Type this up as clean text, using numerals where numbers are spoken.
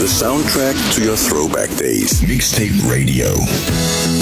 the soundtrack to your throwback days. Mixtape Radio.